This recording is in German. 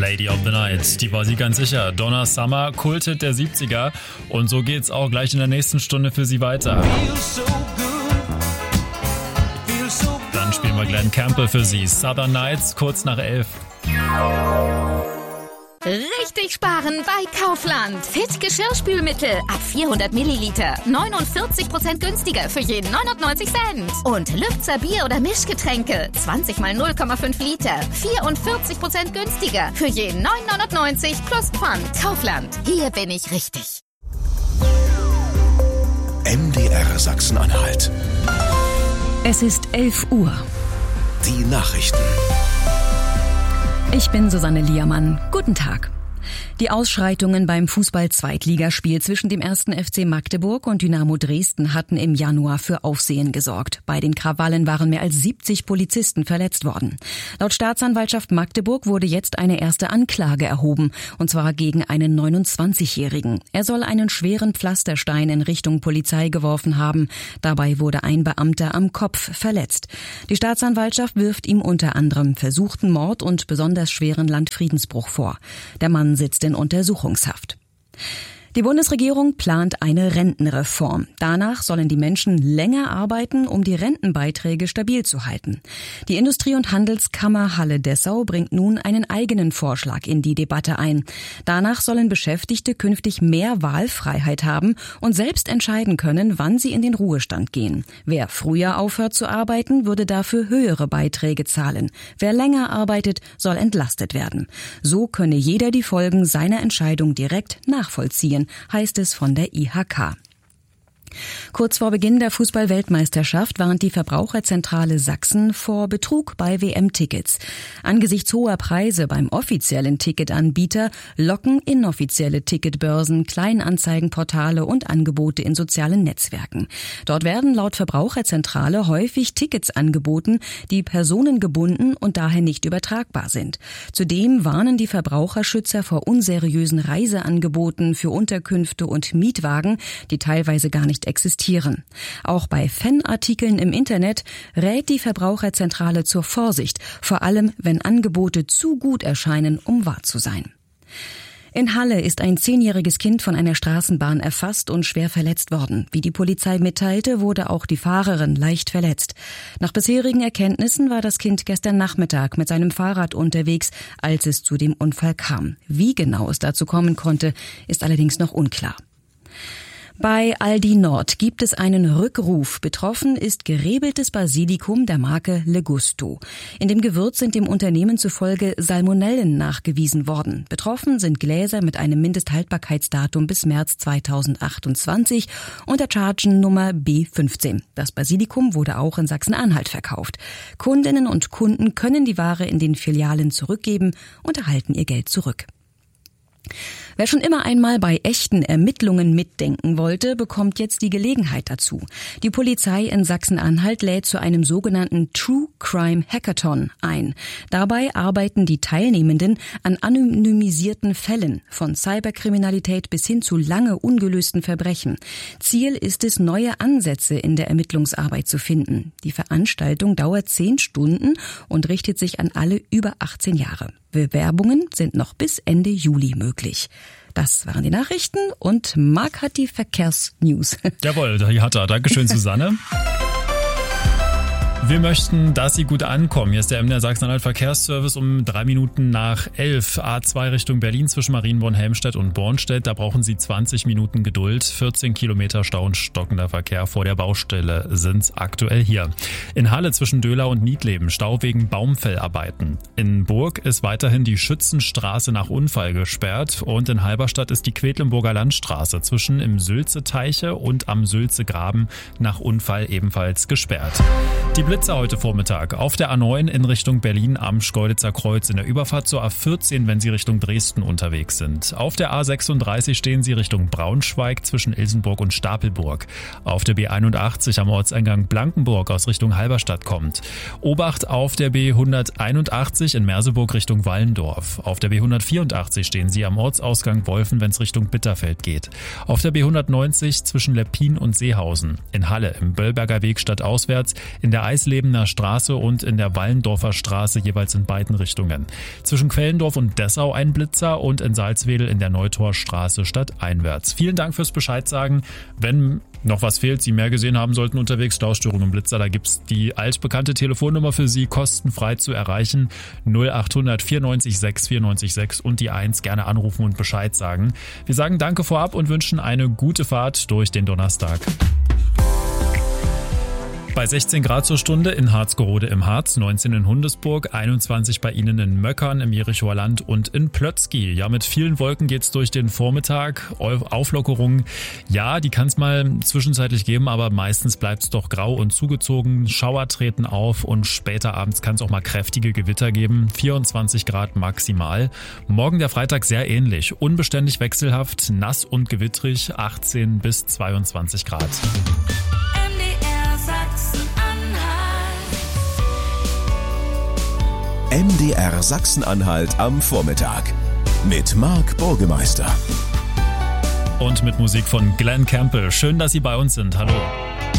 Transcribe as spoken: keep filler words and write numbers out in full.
Lady of the Night, die war sie ganz sicher. Donna Summer, Kulthit der siebziger. Und so geht's auch gleich in der nächsten Stunde für sie weiter. Dann spielen wir Glenn Campbell für sie. Southern Nights, kurz nach elf. Richtig sparen bei Kaufland. Fit Geschirrspülmittel ab vierhundert Milliliter. neunundvierzig Prozent günstiger für jeden neunundneunzig Cent. Und Lübzer Bier- oder Mischgetränke. zwanzig mal null Komma fünf Liter. vierundvierzig Prozent günstiger für jeden neun neunundneunzig plus Pfand. Kaufland. Hier bin ich richtig. M D R Sachsen-Anhalt. Es ist elf Uhr. Die Nachrichten. Ich bin Susanne Liermann. Guten Tag. Die Ausschreitungen beim Fußball-Zweitligaspiel zwischen dem ersten F C Magdeburg und Dynamo Dresden hatten im Januar für Aufsehen gesorgt. Bei den Krawallen waren mehr als siebzig Polizisten verletzt worden. Laut Staatsanwaltschaft Magdeburg wurde jetzt eine erste Anklage erhoben, und zwar gegen einen neunundzwanzigjährigen. Er soll einen schweren Pflasterstein in Richtung Polizei geworfen haben. Dabei wurde ein Beamter am Kopf verletzt. Die Staatsanwaltschaft wirft ihm unter anderem versuchten Mord und besonders schweren Landfriedensbruch vor. Der Mann sitzt in Untersuchungshaft. Die Bundesregierung plant eine Rentenreform. Danach sollen die Menschen länger arbeiten, um die Rentenbeiträge stabil zu halten. Die Industrie- und Handelskammer Halle-Dessau bringt nun einen eigenen Vorschlag in die Debatte ein. Danach sollen Beschäftigte künftig mehr Wahlfreiheit haben und selbst entscheiden können, wann sie in den Ruhestand gehen. Wer früher aufhört zu arbeiten, würde dafür höhere Beiträge zahlen. Wer länger arbeitet, soll entlastet werden. So könne jeder die Folgen seiner Entscheidung direkt nachvollziehen, heißt es von der I H K. Kurz vor Beginn der Fußball-Weltmeisterschaft warnt die Verbraucherzentrale Sachsen vor Betrug bei W M-Tickets. Angesichts hoher Preise beim offiziellen Ticketanbieter locken inoffizielle Ticketbörsen, Kleinanzeigenportale und Angebote in sozialen Netzwerken. Dort werden laut Verbraucherzentrale häufig Tickets angeboten, die personengebunden und daher nicht übertragbar sind. Zudem warnen die Verbraucherschützer vor unseriösen Reiseangeboten für Unterkünfte und Mietwagen, die teilweise gar nicht existieren. Auch bei Fanartikeln im Internet rät die Verbraucherzentrale zur Vorsicht, vor allem wenn Angebote zu gut erscheinen, um wahr zu sein. In Halle ist ein zehnjähriges Kind von einer Straßenbahn erfasst und schwer verletzt worden. Wie die Polizei mitteilte, wurde auch die Fahrerin leicht verletzt. Nach bisherigen Erkenntnissen war das Kind gestern Nachmittag mit seinem Fahrrad unterwegs, als es zu dem Unfall kam. Wie genau es dazu kommen konnte, ist allerdings noch unklar. Bei Aldi Nord gibt es einen Rückruf. Betroffen ist gerebeltes Basilikum der Marke Le Gusto. In dem Gewürz sind dem Unternehmen zufolge Salmonellen nachgewiesen worden. Betroffen sind Gläser mit einem Mindesthaltbarkeitsdatum bis März zweitausendachtundzwanzig und der Chargennummer B fünfzehn. Das Basilikum wurde auch in Sachsen-Anhalt verkauft. Kundinnen und Kunden können die Ware in den Filialen zurückgeben und erhalten ihr Geld zurück. Wer schon immer einmal bei echten Ermittlungen mitdenken wollte, bekommt jetzt die Gelegenheit dazu. Die Polizei in Sachsen-Anhalt lädt zu einem sogenannten True Crime Hackathon ein. Dabei arbeiten die Teilnehmenden an anonymisierten Fällen, von Cyberkriminalität bis hin zu lange ungelösten Verbrechen. Ziel ist es, neue Ansätze in der Ermittlungsarbeit zu finden. Die Veranstaltung dauert zehn Stunden und richtet sich an alle über achtzehn Jahre. Bewerbungen sind noch bis Ende Juli möglich. Das waren die Nachrichten und Marc hat die Verkehrsnews. Jawohl, die hat er. Dankeschön, Susanne. Wir möchten, dass Sie gut ankommen. Hier ist der M D R Sachsen-Anhalt Verkehrsservice um drei Minuten nach elf. A zwei Richtung Berlin zwischen Marienborn-Helmstedt und Bornstedt. Da brauchen Sie zwanzig Minuten Geduld. vierzehn Kilometer Stau und stockender Verkehr vor der Baustelle sind aktuell hier. In Halle zwischen Döhler und Niedleben Stau wegen Baumfellarbeiten. In Burg ist weiterhin die Schützenstraße nach Unfall gesperrt. Und in Halberstadt ist die Quedlinburger Landstraße zwischen im Sülze-Teiche und am Sülze-Graben nach Unfall ebenfalls gesperrt. Die Blitzer heute Vormittag auf der A neun in Richtung Berlin am Schkeuditzer Kreuz in der Überfahrt zur A vierzehn, wenn Sie Richtung Dresden unterwegs sind. Auf der A sechsunddreißig stehen Sie Richtung Braunschweig zwischen Ilsenburg und Stapelburg. Auf der B einundachtzig am Ortseingang Blankenburg aus Richtung Halberstadt kommt. Obacht auf der B hunderteinundachtzig in Merseburg Richtung Wallendorf. Auf der B hundertvierundachtzig stehen Sie am Ortsausgang Wolfen, wenn es Richtung Bitterfeld geht. Auf der B hundertneunzig zwischen Leppin und Seehausen. In Halle im Böllberger Weg stadtauswärts. In der Eislebener Straße und in der Wallendorfer Straße jeweils in beiden Richtungen. Zwischen Quellendorf und Dessau ein Blitzer und in Salzwedel in der Neutorstraße stadteinwärts. Vielen Dank fürs Bescheid sagen. Wenn noch was fehlt, Sie mehr gesehen haben sollten unterwegs, Staustörungen und Blitzer, da gibt's die altbekannte Telefonnummer für Sie, kostenfrei zu erreichen, null achthundert vierundneunzig sechs vierundneunzig sechs und die eins, gerne anrufen und Bescheid sagen. Wir sagen Danke vorab und wünschen eine gute Fahrt durch den Donnerstag. Bei sechzehn Grad zur Stunde in Harzgerode im Harz, neunzehn in Hundesburg, einundzwanzig bei Ihnen in Möckern im Jerichoer Land und in Plötzky. Ja, mit vielen Wolken geht's durch den Vormittag. Auflockerung, ja, die kann es mal zwischenzeitlich geben, aber meistens bleibt's doch grau und zugezogen. Schauer treten auf und später abends kann es auch mal kräftige Gewitter geben. vierundzwanzig Grad maximal. Morgen der Freitag sehr ähnlich. Unbeständig wechselhaft, nass und gewittrig, achtzehn bis zweiundzwanzig Grad. M D R Sachsen-Anhalt am Vormittag mit Marc Burgemeister. Und mit Musik von Glenn Campbell. Schön, dass Sie bei uns sind. Hallo.